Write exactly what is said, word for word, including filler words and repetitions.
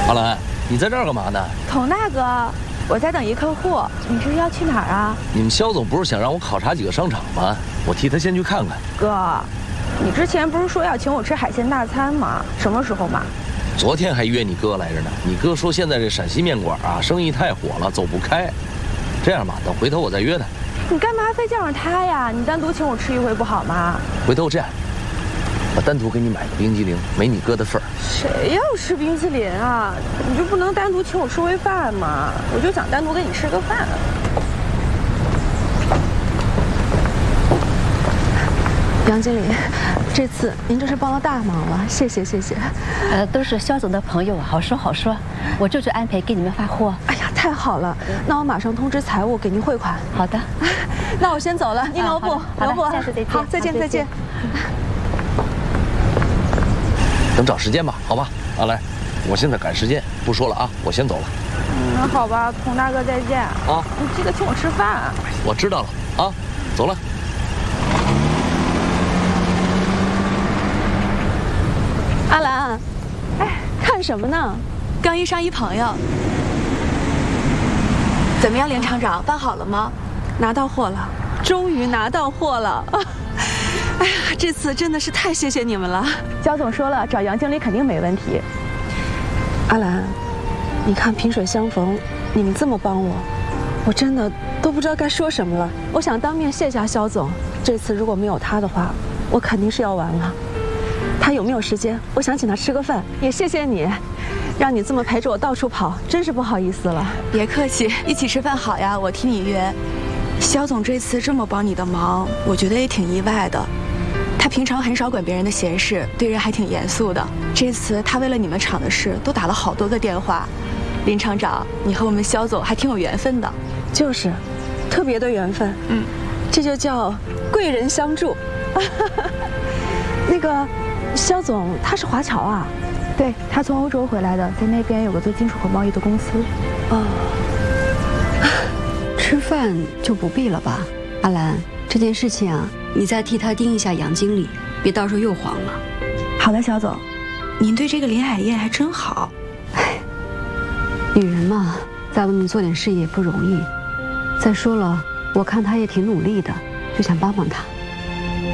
阿兰，你在这儿干嘛呢？ 佟大哥，我在等一客户，你这是要去哪儿啊？ 你们肖总不是想让我考察几个商场吗？我替他先去看看。 哥，你之前不是说要请我吃海鲜大餐吗？什么时候嘛？ 昨天还约你哥来着呢。你哥说现在这陕西面馆啊，生意太火了，走不开。这样吧，等回头我再约他。 你干嘛非叫上他呀？你单独请我吃一回不好吗？ 回头这样，我单独给你买个冰激凌，没你哥的份儿。 谁要吃冰淇淋啊？你就不能单独请我吃回饭吗？我就想单独跟你吃个饭。 杨经理，这次您真是帮了大忙了，谢谢谢谢。 呃，都是肖总的朋友，好说好说。我这就安排给你们发货。 哎呀，太好了！那我马上通知财务给您汇款。 好的。 那我先走了，您留步，留步。 下次再见。 好，再见再见。 等找时间吧，好吧。阿来，我现在赶时间，不说了啊，我先走了。 嗯，那好吧，佟大哥再见啊！你记得请我吃饭啊。 我知道了啊，走了。 阿兰，哎，看什么呢？ 刚一上一朋友。怎么样，林厂长，办好了吗？ 拿到货了，终于拿到货了。哎呀，这次真的是太谢谢你们了。 焦总说了，找杨经理肯定没问题。 阿兰，你看萍水相逢，你们这么帮我，我真的都不知道该说什么了。我想当面谢下肖总，这次如果没有他的话，我肯定是要完了。他有没有时间？我想请他吃个饭。也谢谢你，让你这么陪着我到处跑，真是不好意思了。 别客气，一起吃饭好呀，我替你约。肖总这次这么帮你的忙，我觉得也挺意外的。他平常很少管别人的闲事，对人还挺严肃的。这次他为了你们厂的事，都打了好多个电话。林厂长，你和我们肖总还挺有缘分的。 就是，特别的缘分。嗯，这就叫贵人相助。那个。肖总他是华侨啊， 对，他从欧洲回来的，在那边有个做金属和贸易的公司。 哦， 吃饭就不必了吧，阿兰，这件事情啊，你再替他盯一下杨经理，别到时候又黄了。 好的，肖总，您对这个林海燕还真好。 哎，女人嘛，在外面做点事业不容易。再说了，我看她也挺努力的，就想帮帮她。